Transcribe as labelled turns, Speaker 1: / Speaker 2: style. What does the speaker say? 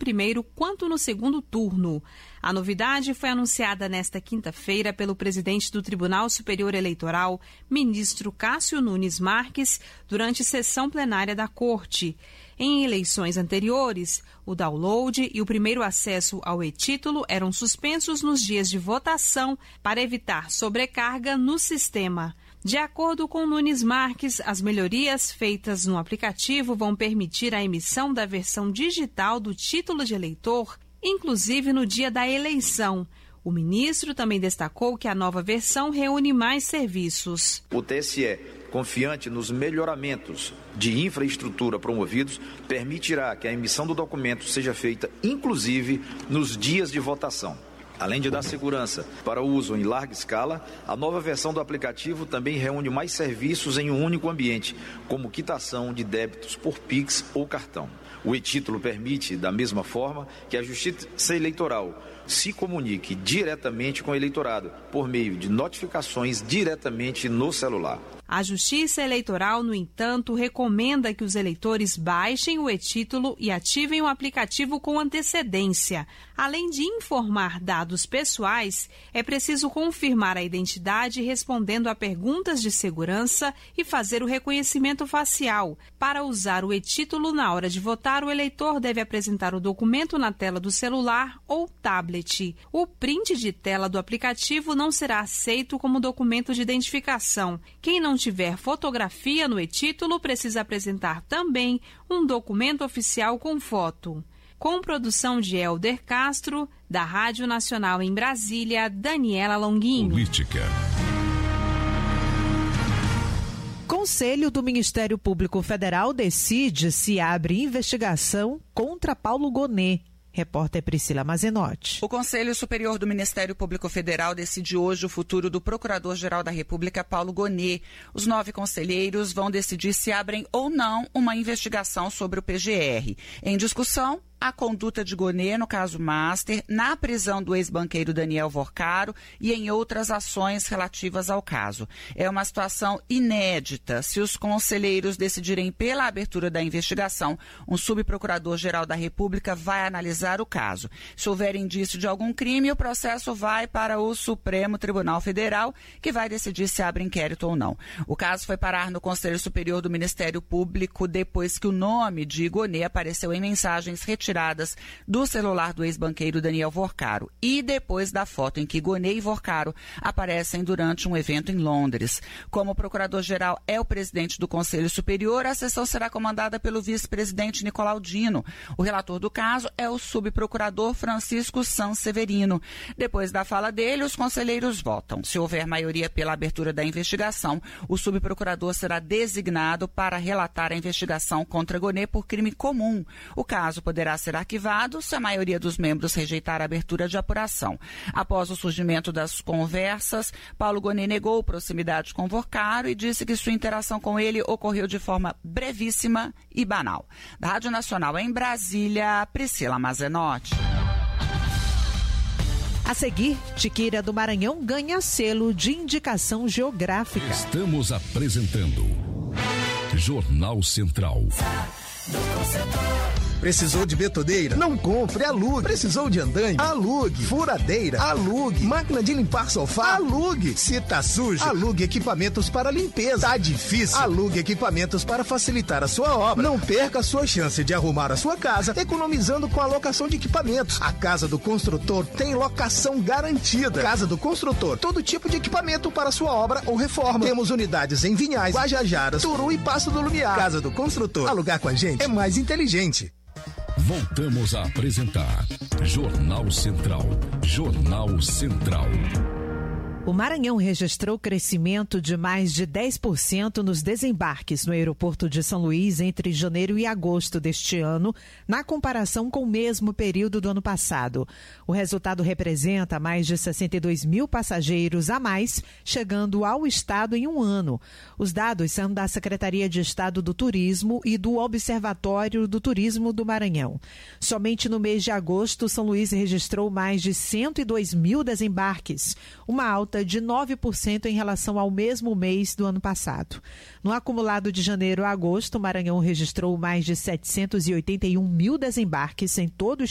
Speaker 1: primeiro quanto no segundo turno. A novidade foi anunciada nesta quinta-feira pelo presidente do Tribunal Superior Eleitoral, ministro Cássio Nunes Marques, durante sessão plenária da Corte. Em eleições anteriores, o download e o primeiro acesso ao e-título eram suspensos nos dias de votação para evitar sobrecarga no sistema. De acordo com Nunes Marques, as melhorias feitas no aplicativo vão permitir a emissão da versão digital do título de eleitor, inclusive no dia da eleição. O ministro também destacou que a nova versão reúne mais serviços.
Speaker 2: O TSE, confiante nos melhoramentos de infraestrutura promovidos, permitirá que a emissão do documento seja feita, inclusive, nos dias de votação. Além de dar segurança para o uso em larga escala, a nova versão do aplicativo também reúne mais serviços em um único ambiente, como quitação de débitos por Pix ou cartão. O e-título permite, da mesma forma, que a Justiça Eleitoral se comunique diretamente com o eleitorado, por meio de notificações diretamente no celular.
Speaker 1: A Justiça Eleitoral, no entanto, recomenda que os eleitores baixem o e-título e ativem o aplicativo com antecedência. Além de informar dados pessoais, é preciso confirmar a identidade respondendo a perguntas de segurança e fazer o reconhecimento facial. Para usar o e-título na hora de votar, o eleitor deve apresentar o documento na tela do celular ou tablet. O print de tela do aplicativo não será aceito como documento de identificação. Quem não tiver fotografia no e-título precisa apresentar também um documento oficial com foto. Com produção de Helder Castro, da Rádio Nacional em Brasília, Daniela Longuinho.
Speaker 3: Política. Conselho do Ministério Público Federal decide se abre investigação contra Paulo Gonet. Repórter Priscila Mazenotti.
Speaker 4: O Conselho Superior do Ministério Público Federal decide hoje o futuro do Procurador-Geral da República, Paulo Gonet. Os 9 conselheiros vão decidir se abrem ou não uma investigação sobre o PGR. Em discussão, a conduta de Gonet no caso Master, na prisão do ex-banqueiro Daniel Vorcaro e em outras ações relativas ao caso. É uma situação inédita. Se os conselheiros decidirem pela abertura da investigação, um subprocurador-geral da República vai analisar o caso. Se houver indício de algum crime, o processo vai para o Supremo Tribunal Federal, que vai decidir se abre inquérito ou não. O caso foi parar no Conselho Superior do Ministério Público depois que o nome de Gonet apareceu em mensagens retiradas do celular do ex-banqueiro Daniel Vorcaro e depois da foto em que Gonet e Vorcaro aparecem durante um evento em Londres. Como o procurador-geral é o presidente do Conselho Superior, a sessão será comandada pelo vice-presidente Nicolau Dino. O relator do caso é o subprocurador Francisco Sanseverino. Depois da fala dele, os conselheiros votam. Se houver maioria pela abertura da investigação, o subprocurador será designado para relatar a investigação contra Gonet por crime comum. O caso poderá ser arquivado se a maioria dos membros rejeitar a abertura de apuração. Após o surgimento das conversas, Paulo Gonet negou proximidade com Vorcaro e disse que sua interação com ele ocorreu de forma brevíssima e banal. Da Rádio Nacional em Brasília, Priscila Mazenotti.
Speaker 3: A seguir, Tiqueira do Maranhão ganha selo de indicação geográfica.
Speaker 5: Estamos apresentando Jornal Central.
Speaker 6: Precisou de betoneira? Não compre, alugue. Precisou de andaime? Alugue. Furadeira? Alugue. Máquina de limpar sofá? Alugue. Se tá sujo? Alugue equipamentos para limpeza. Tá difícil? Alugue equipamentos para facilitar a sua obra. Não perca a sua chance de arrumar a sua casa economizando com a locação de equipamentos. A Casa do Construtor tem locação garantida. Casa do Construtor, todo tipo de equipamento para sua obra ou reforma. Temos unidades em Vinhais, Guajajaras, Turu e Passo do Lumiar. Casa do Construtor. Alugar com a gente é mais inteligente.
Speaker 5: Voltamos a apresentar Jornal Central. Jornal Central.
Speaker 3: O Maranhão registrou crescimento de mais de 10% nos desembarques no aeroporto de São Luís entre janeiro e agosto deste ano, na comparação com o mesmo período do ano passado. O resultado representa mais de 62 mil passageiros a mais, chegando ao estado em um ano. Os dados são da Secretaria de Estado do Turismo e do Observatório do Turismo do Maranhão. Somente no mês de agosto, São Luís registrou mais de 102 mil desembarques, uma alta de 9% em relação ao mesmo mês do ano passado. No acumulado de janeiro a agosto, o Maranhão registrou mais de 781 mil desembarques em todo o